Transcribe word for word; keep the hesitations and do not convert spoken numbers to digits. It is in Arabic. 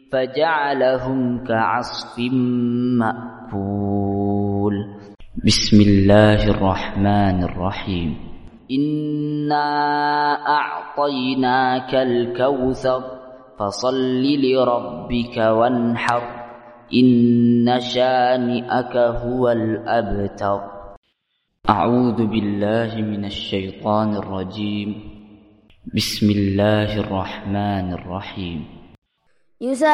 فجعلهم كعصف مأكول. بسم الله الرحمن الرحيم. إنا أعطيناك الكوثر فصل لربك وانحر إن شانئك هو الأبتر. أعوذ بالله من الشيطان الرجيم. بسم الله الرحمن الرحيم.